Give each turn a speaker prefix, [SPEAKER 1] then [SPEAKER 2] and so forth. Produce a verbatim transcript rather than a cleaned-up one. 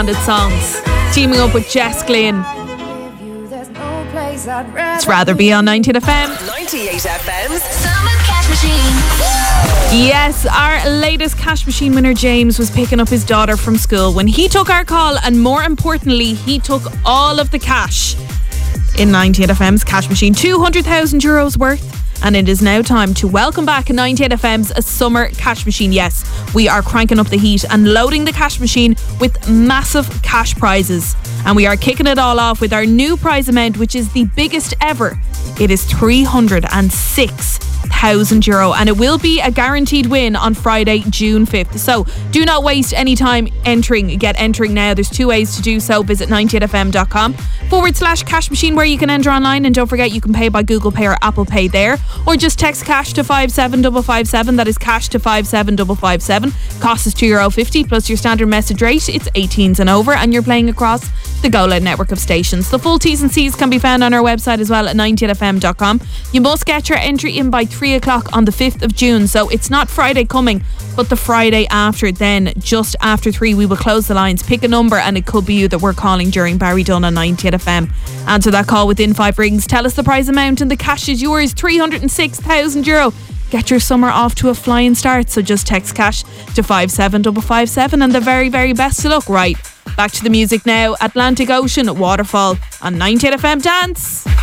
[SPEAKER 1] songs, teaming up with Jess Glynn. It's Rather Be on ninety-eight F M.
[SPEAKER 2] ninety-eight F M's Summer Cash Machine.
[SPEAKER 1] Yes, our latest Cash Machine winner James was picking up his daughter from school when he took our call, and more importantly, he took all of the cash in ninety-eight F M's Cash Machine, two hundred thousand euros worth. And it is now time to welcome back ninety-eight F M's Summer Cash Machine. Yes, we are cranking up the heat and loading the cash machine with massive cash prizes. And we are kicking it all off with our new prize amount, which is the biggest ever. It is three hundred six thousand euro, and it will be a guaranteed win on Friday, June fifth. So do not waste any time entering. Get entering now. There's two ways to do so. Visit ninety-eight f m dot com forward slash cash machine where you can enter online, and don't forget you can pay by Google Pay or Apple Pay there, or just text cash to five seven five five seven. That is cash to five seven five five seven. Cost is two euro fifty plus your standard message rate. It's eighteens and over, and you're playing across the Go Loud network of stations. The full T's and C's can be found on our website as well at ninety-eight f m dot com. You must get your entry in by three o'clock on the fifth of June, so it's not Friday coming, but the Friday after. Then just after three we will close the lines. Pick a number and it could be you that we're calling during Barry Dunn on ninety-eight F M. Answer that call within five rings. Tell us the prize amount and the cash is yours, three hundred six thousand euro. Get your summer off to a flying start, so just text cash to five seven five five seven, and the very very best of luck. Right, back to the music now. Atlantic Ocean, Waterfall on ninety-eight F M Dance.